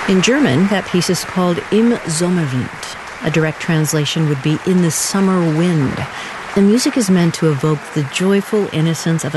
In German, that piece is called Im Sommerwind. A direct translation would be In the Summer Wind. The music is meant to evoke the joyful innocence of a